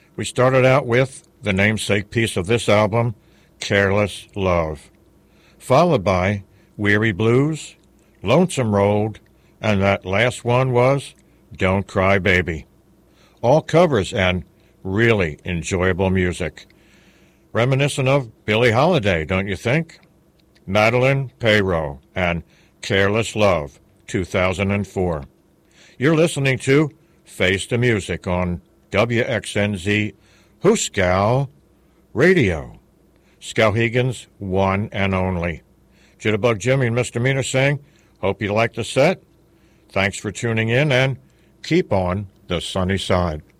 We started out with the namesake piece of this album, Careless Love, followed by Weary Blues, Lonesome Road, and that last one was Don't Cry Baby. All covers and really enjoyable music. Reminiscent of Billie Holiday, don't you think? Madeline Peyroux and Careless Love, 2004. You're listening to Face the Music on WXNZ Hooskow Radio, Skowhegan's one and only. Jitterbug Jimmy and Mr. Meaner saying, hope you like the set. Thanks for tuning in and keep on the sunny side.